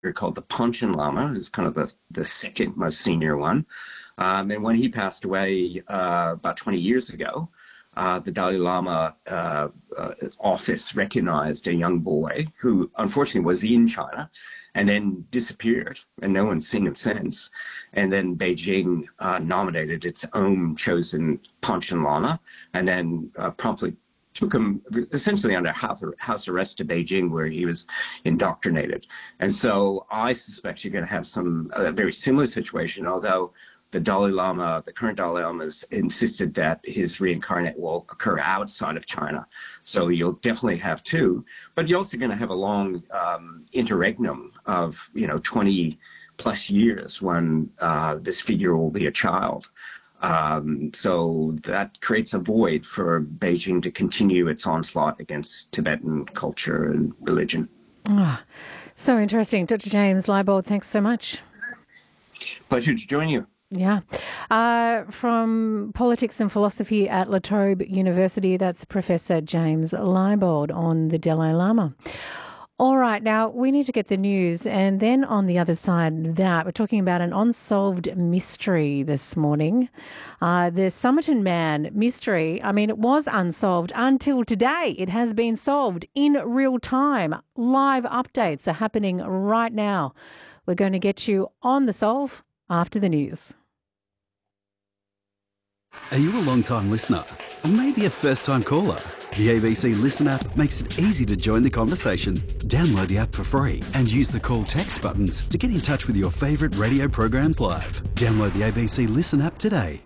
called the Panchen Lama, who's kind of the second most senior one. And when he passed away about 20 years ago, the Dalai Lama office recognized a young boy who unfortunately was in China and then disappeared, and no one's seen him since. And then Beijing nominated its own chosen Panchen Lama, and then promptly took him essentially under house arrest to Beijing, where he was indoctrinated. And so I suspect you're going to have a very similar situation, although the current Dalai Lama has insisted that his reincarnate will occur outside of China. So you'll definitely have two, but you're also going to have a long interregnum of 20 plus years when this figure will be a child. So that creates a void for Beijing to continue its onslaught against Tibetan culture and religion. Oh, so interesting. Dr. James Leibold, thanks so much. Pleasure to join you. Yeah. From Politics and Philosophy at La Trobe University, that's Professor James Leibold on the Dalai Lama. All right, now we need to get the news, and then on the other side of that, we're talking about an unsolved mystery this morning. The Somerton Man mystery, it was unsolved until today. It has been solved in real time. Live updates are happening right now. We're going to get you on the solve after the news. Are you a long-time listener? Or maybe a first-time caller? The ABC Listen app makes it easy to join the conversation. Download the app for free and use the call text buttons to get in touch with your favourite radio programs live. Download the ABC Listen app today.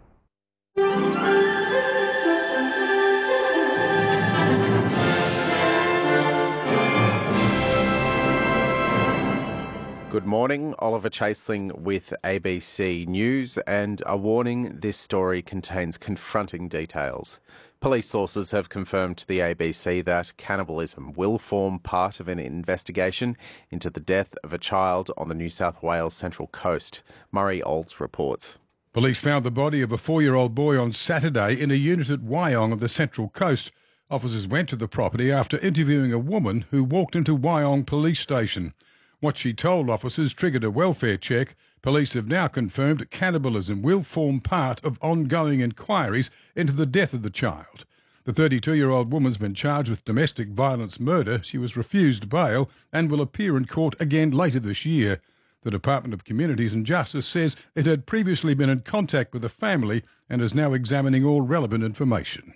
Good morning, Oliver Chaseling with ABC News, and a warning, this story contains confronting details. Police sources have confirmed to the ABC that cannibalism will form part of an investigation into the death of a child on the New South Wales Central Coast. Murray Olds reports. Police found the body of a 4-year-old boy on Saturday in a unit at Wyong of the Central Coast. Officers went to the property after interviewing a woman who walked into Wyong Police Station. What she told officers triggered a welfare check. Police have now confirmed cannibalism will form part of ongoing inquiries into the death of the child. The 32-year-old woman's been charged with domestic violence murder. She was refused bail and will appear in court again later this year. The Department of Communities and Justice says it had previously been in contact with the family and is now examining all relevant information.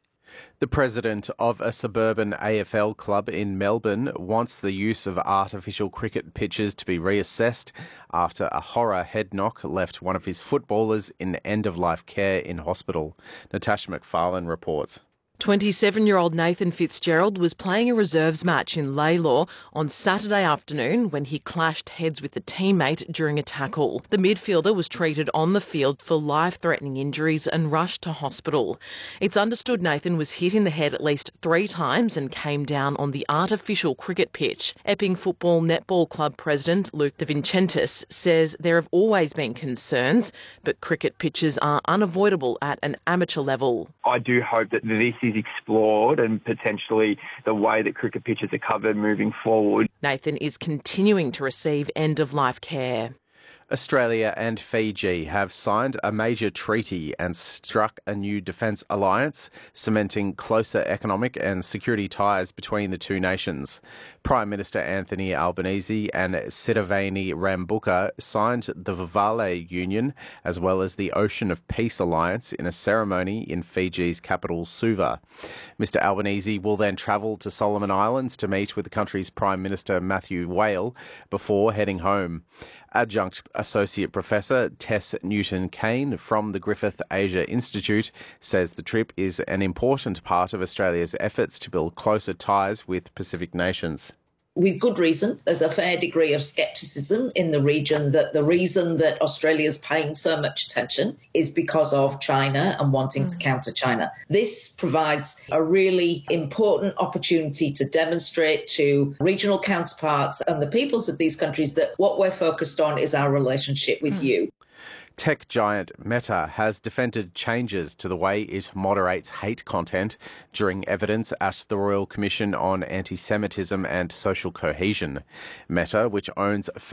The president of a suburban AFL club in Melbourne wants the use of artificial cricket pitches to be reassessed after a horror head knock left one of his footballers in end-of-life care in hospital. Natasha McFarlane reports. 27-year-old Nathan Fitzgerald was playing a reserves match in Laylaw on Saturday afternoon when he clashed heads with a teammate during a tackle. The midfielder was treated on the field for life-threatening injuries and rushed to hospital. It's understood Nathan was hit in the head at least 3 times and came down on the artificial cricket pitch. Epping Football Netball Club president Luke De Vincentis says there have always been concerns, but cricket pitches are unavoidable at an amateur level. I do hope that this is explored and potentially the way that cricket pitches are covered moving forward. Nathan is continuing to receive end-of-life care. Australia and Fiji have signed a major treaty and struck a new defence alliance, cementing closer economic and security ties between the two nations. Prime Minister Anthony Albanese and Sitiveni Rabuka signed the Vivale Union as well as the Ocean of Peace Alliance in a ceremony in Fiji's capital, Suva. Mr Albanese will then travel to Solomon Islands to meet with the country's Prime Minister Matthew Whale before heading home. Adjunct Associate Professor Tess Newton-Kane from the Griffith Asia Institute says the trip is an important part of Australia's efforts to build closer ties with Pacific nations. With good reason. There's a fair degree of scepticism in the region that the reason that Australia's paying so much attention is because of China and wanting to counter China. This provides a really important opportunity to demonstrate to regional counterparts and the peoples of these countries that what we're focused on is our relationship with you. Tech giant Meta has defended changes to the way it moderates hate content during evidence at the Royal Commission on Anti-Semitism and Social Cohesion. Meta, which owns